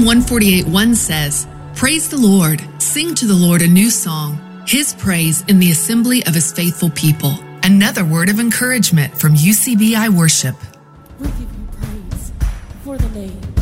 148:1 says, "Praise the Lord, sing to the Lord a new song, his praise in the assembly of his faithful people." Another word of encouragement from UCBI Worship. We give you praise for the name